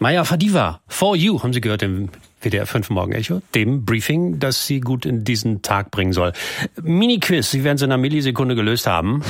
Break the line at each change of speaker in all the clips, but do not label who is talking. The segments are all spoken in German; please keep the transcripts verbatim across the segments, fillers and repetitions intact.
Maya Fadiva, For You, haben Sie gehört im W D R fünf Morgen-Echo, dem Briefing, das Sie gut in diesen Tag bringen soll. Mini-Quiz, Sie werden es in einer Millisekunde gelöst haben.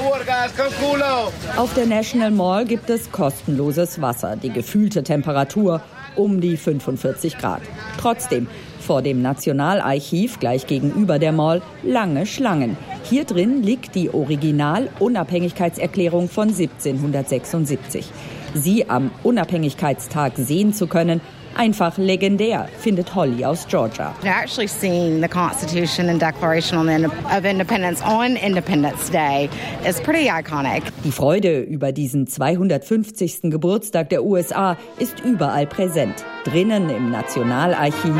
Auf der National Mall gibt es kostenloses Wasser, die gefühlte Temperatur um die fünfundvierzig Grad. Trotzdem, vor dem Nationalarchiv gleich gegenüber der Mall lange Schlangen. Hier drin liegt die Original-Unabhängigkeitserklärung von siebzehnhundertsechsundsiebzig. Sie am Unabhängigkeitstag sehen zu können, einfach legendär, findet Holly aus Georgia.
Actually seeing the Constitution and Declaration of Independence on Independence Day is pretty iconic.
Die Freude über diesen zweihundertfünfzigsten Geburtstag der U S A ist überall präsent. Drinnen im Nationalarchiv,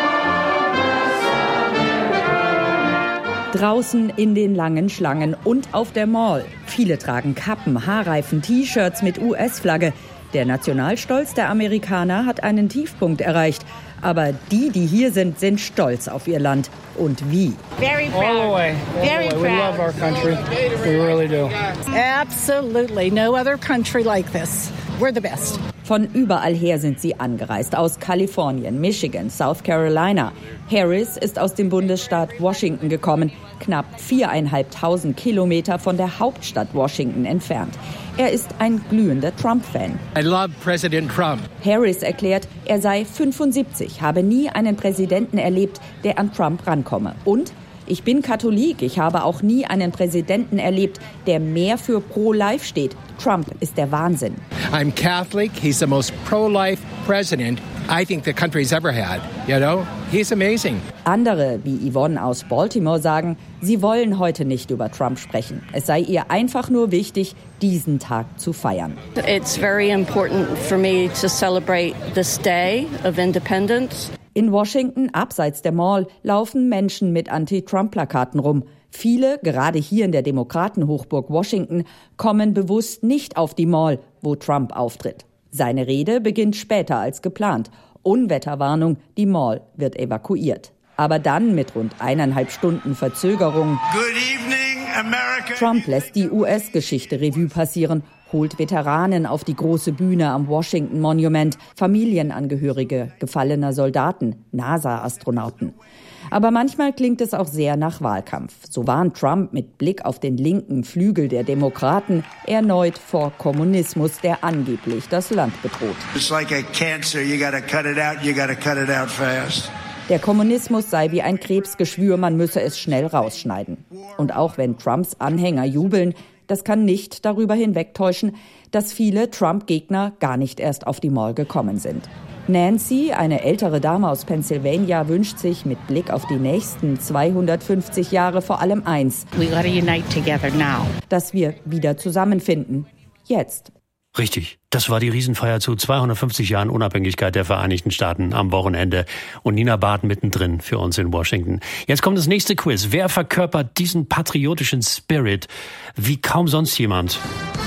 draußen in den langen Schlangen und auf der Mall. Viele tragen Kappen, Haarreifen, T-Shirts mit U S-Flagge. Der Nationalstolz der Amerikaner hat einen Tiefpunkt erreicht. Aber die, die hier sind, sind stolz auf ihr Land. Und wie?
Very proud. All the way. All Very the way. We love our country. We really do. Absolutely. No other country like this. We're the best.
Von überall her sind sie angereist. Aus Kalifornien, Michigan, South Carolina. Harris ist aus dem Bundesstaat Washington gekommen, knapp viereinhalbtausend Kilometer von der Hauptstadt Washington entfernt. Er ist ein glühender Trump-Fan.
I love President Trump.
Harris erklärt, er sei fünfundsiebzig, habe nie einen Präsidenten erlebt, der an Trump rankomme. Und ich bin Katholik, ich habe auch nie einen Präsidenten erlebt, der mehr für Pro-Life steht. Trump ist der Wahnsinn.
I'm Catholic, he's the most pro-life president I think the country's ever had. You know, he's amazing.
Andere, wie Yvonne aus Baltimore, sagen, sie wollen heute nicht über Trump sprechen. Es sei ihr einfach nur wichtig, diesen Tag zu feiern.
It's very important for me to celebrate this day of independence.
In Washington, abseits der Mall, laufen Menschen mit Anti-Trump-Plakaten rum. Viele, gerade hier in der Demokratenhochburg Washington, kommen bewusst nicht auf die Mall, wo Trump auftritt. Seine Rede beginnt später als geplant. Unwetterwarnung, die Mall wird evakuiert. Aber dann mit rund eineinhalb Stunden Verzögerung.
Good evening, America.
Trump lässt die U S-Geschichte Revue passieren, holt Veteranen auf die große Bühne am Washington Monument, Familienangehörige gefallener Soldaten, NASA-Astronauten. Aber manchmal klingt es auch sehr nach Wahlkampf. So warnt Trump mit Blick auf den linken Flügel der Demokraten erneut vor Kommunismus, der angeblich das Land bedroht.
It's like a cancer, you gotta cut it out, you gotta cut it out fast.
Der Kommunismus sei wie ein Krebsgeschwür, man müsse es schnell rausschneiden. Und auch wenn Trumps Anhänger jubeln, das kann nicht darüber hinwegtäuschen, dass viele Trump-Gegner gar nicht erst auf die Mall gekommen sind. Nancy, eine ältere Dame aus Pennsylvania, wünscht sich mit Blick auf die nächsten zweihundertfünfzig Jahre vor allem eins:
We gotta unite together now.
Dass wir wieder zusammenfinden. Jetzt.
Richtig, das war die Riesenfeier zu zweihundertfünfzig Jahren Unabhängigkeit der Vereinigten Staaten am Wochenende. Und Nina Barth mittendrin für uns in Washington. Jetzt kommt das nächste Quiz. Wer verkörpert diesen patriotischen Spirit wie kaum sonst jemand?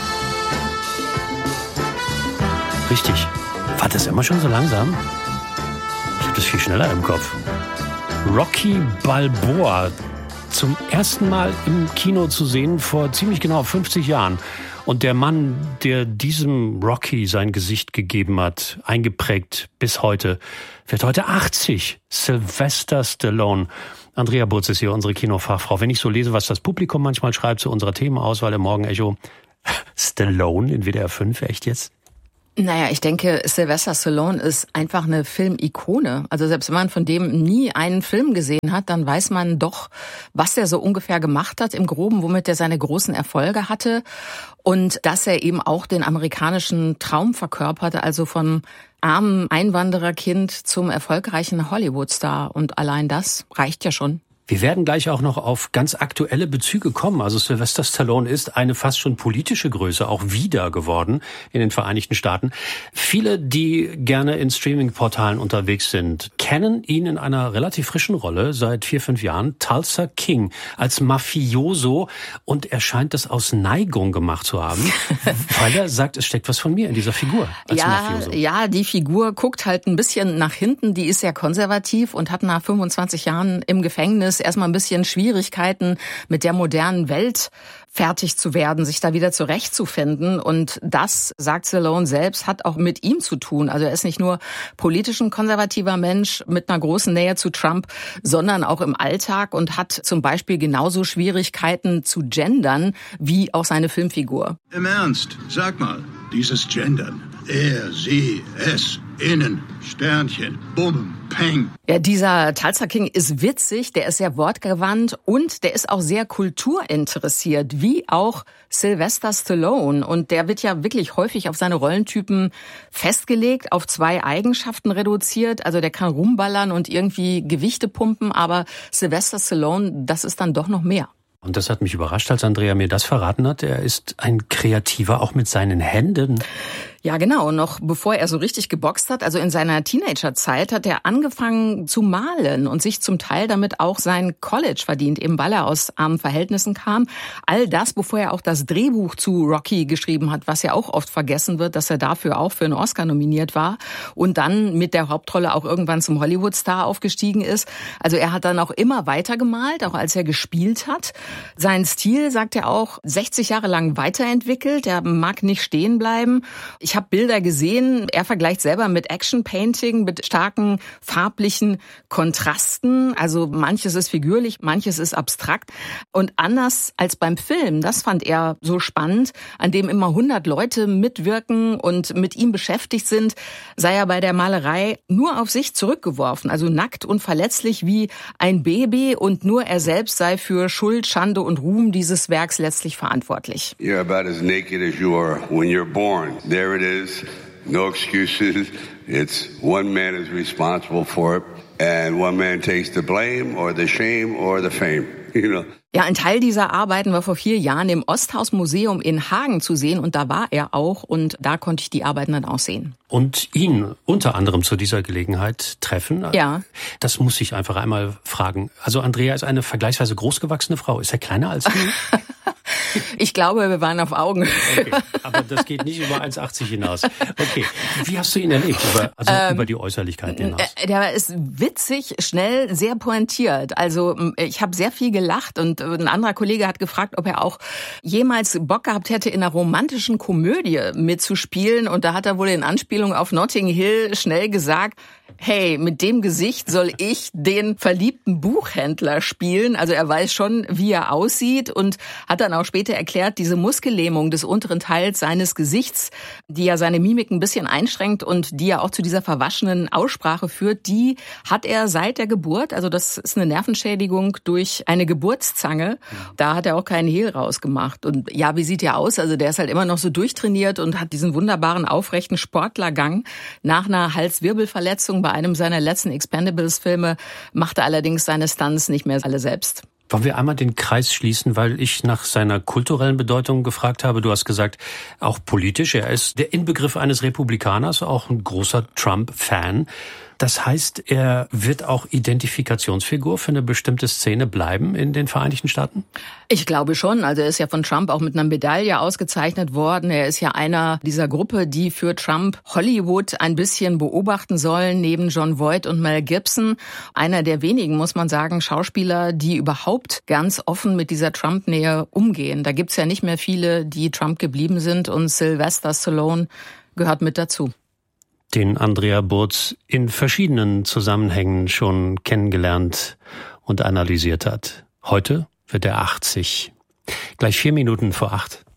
Richtig. War das immer schon so langsam? Ich habe das viel schneller im Kopf. Rocky Balboa, zum ersten Mal im Kino zu sehen vor ziemlich genau fünfzig Jahren. Und der Mann, der diesem Rocky sein Gesicht gegeben hat, eingeprägt bis heute, wird heute achtzig. Sylvester Stallone. Andrea Butz ist hier unsere Kinofachfrau. Wenn ich so lese, was das Publikum manchmal schreibt zu unserer Themenauswahl im Morgen-Echo. Stallone in W D R fünf, echt jetzt?
Naja, ich denke, Sylvester Stallone ist einfach eine Filmikone. Also selbst wenn man von dem nie einen Film gesehen hat, dann weiß man doch, was er so ungefähr gemacht hat im Groben, womit er seine großen Erfolge hatte. Und dass er eben auch den amerikanischen Traum verkörperte, also vom armen Einwandererkind zum erfolgreichen Hollywoodstar. Und allein das reicht ja schon.
Wir werden gleich auch noch auf ganz aktuelle Bezüge kommen. Also Sylvester Stallone ist eine fast schon politische Größe auch wieder geworden in den Vereinigten Staaten. Viele, die gerne in Streaming-Portalen unterwegs sind, kennen ihn in einer relativ frischen Rolle seit vier, fünf Jahren, Tulsa King, als Mafioso. Und er scheint das aus Neigung gemacht zu haben, weil er sagt, es steckt was von mir in dieser Figur als
ja,
Mafioso.
Ja, die Figur guckt halt ein bisschen nach hinten. Die ist sehr konservativ und hat nach fünfundzwanzig Jahren im Gefängnis es erstmal ein bisschen Schwierigkeiten, mit der modernen Welt fertig zu werden, sich da wieder zurechtzufinden. Und das, sagt Stallone selbst, hat auch mit ihm zu tun. Also er ist nicht nur politisch ein konservativer Mensch mit einer großen Nähe zu Trump, sondern auch im Alltag und hat zum Beispiel genauso Schwierigkeiten zu gendern wie auch seine Filmfigur.
Im Ernst, sag mal, dieses Gendern. Er, sie, es, innen, Sternchen, Bum, Peng.
Ja, dieser Tulsa King ist witzig, der ist sehr wortgewandt und der ist auch sehr kulturinteressiert, wie auch Sylvester Stallone. Und der wird ja wirklich häufig auf seine Rollentypen festgelegt, auf zwei Eigenschaften reduziert. Also der kann rumballern und irgendwie Gewichte pumpen, aber Sylvester Stallone, das ist dann doch noch mehr.
Und das hat mich überrascht, als Andrea mir das verraten hat. Er ist ein Kreativer auch mit seinen Händen.
Ja, genau. Noch bevor er so richtig geboxt hat, also in seiner Teenagerzeit, hat er angefangen zu malen und sich zum Teil damit auch sein College verdient, eben weil er aus armen Verhältnissen kam. All das, bevor er auch das Drehbuch zu Rocky geschrieben hat, was ja auch oft vergessen wird, dass er dafür auch für einen Oscar nominiert war und dann mit der Hauptrolle auch irgendwann zum Hollywood-Star aufgestiegen ist. Also er hat dann auch immer weiter gemalt, auch als er gespielt hat. Sein Stil, sagt er auch, sechzig Jahre lang weiterentwickelt. Er mag nicht stehen bleiben. Ich habe Bilder gesehen, er vergleicht selber mit Action-Painting, mit starken farblichen Kontrasten. Also manches ist figürlich, manches ist abstrakt. Und anders als beim Film, das fand er so spannend, an dem immer hundert Leute mitwirken und mit ihm beschäftigt sind, sei er bei der Malerei nur auf sich zurückgeworfen, also nackt und verletzlich wie ein Baby und nur er selbst sei für Schuld, Schande und Ruhm dieses Werks letztlich verantwortlich.
You're about as naked as you are when you're born. There it is. No excuses. It's one man is responsible for it and one man takes the blame or the shame or the fame, you know.
Ja, ein Teil dieser Arbeiten war vor vier Jahren im Osthaus-Museum in Hagen zu sehen und da war er auch und da konnte ich die Arbeiten dann auch sehen.
Und ihn unter anderem zu dieser Gelegenheit treffen?
Ja.
Das muss ich einfach einmal fragen. Also Andrea ist eine vergleichsweise großgewachsene Frau. Ist er kleiner als du?
Ich glaube, wir waren auf Augenhöhe.
Okay, aber das geht nicht über eins Komma achtzig hinaus. Okay, wie hast du ihn erlebt? Über, also ähm, über die Äußerlichkeit hinaus?
Der ist witzig, schnell, sehr pointiert. Also ich habe sehr viel gelacht und ein anderer Kollege hat gefragt, ob er auch jemals Bock gehabt hätte, in einer romantischen Komödie mitzuspielen. Und da hat er wohl in Anspielung auf Notting Hill schnell gesagt, hey, mit dem Gesicht soll ich den verliebten Buchhändler spielen. Also er weiß schon, wie er aussieht und hat dann auch später erklärt, diese Muskellähmung des unteren Teils seines Gesichts, die ja seine Mimik ein bisschen einschränkt und die ja auch zu dieser verwaschenen Aussprache führt, die hat er seit der Geburt. Also das ist eine Nervenschädigung durch eine Geburtszange. Da hat er auch keinen Hehl rausgemacht. Und ja, wie sieht er aus? Also der ist halt immer noch so durchtrainiert und hat diesen wunderbaren, aufrechten Sportlergang. Nach einer Halswirbelverletzung bei einem seiner letzten Expendables-Filme machte allerdings seine Stunts nicht mehr alle selbst.
Wollen wir einmal den Kreis schließen, weil ich nach seiner kulturellen Bedeutung gefragt habe. Du hast gesagt, auch politisch. Er ist der Inbegriff eines Republikaners, auch ein großer Trump-Fan. Das heißt, er wird auch Identifikationsfigur für eine bestimmte Szene bleiben in den Vereinigten Staaten?
Ich glaube schon. Also er ist ja von Trump auch mit einer Medaille ausgezeichnet worden. Er ist ja einer dieser Gruppe, die für Trump Hollywood ein bisschen beobachten sollen, neben Jon Voight und Mel Gibson. Einer der wenigen, muss man sagen, Schauspieler, die überhaupt ganz offen mit dieser Trump-Nähe umgehen. Da gibt's ja nicht mehr viele, die Trump geblieben sind und Sylvester Stallone gehört mit dazu.
Den Andrea Burz in verschiedenen Zusammenhängen schon kennengelernt und analysiert hat. Heute wird er achtzig. Gleich vier Minuten vor acht.